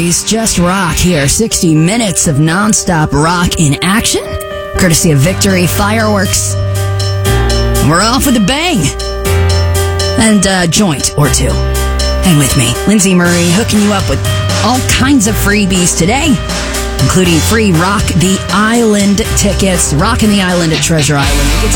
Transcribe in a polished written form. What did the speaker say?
always, just rock here. 60 minutes of nonstop rock in action, courtesy of Victory Fireworks. We're off with a bang. And a joint or two. Hang with me. Lindsay Murray hooking you up with all kinds of freebies today, including free Rock the Island tickets. Rockin' the Island at Treasure Island.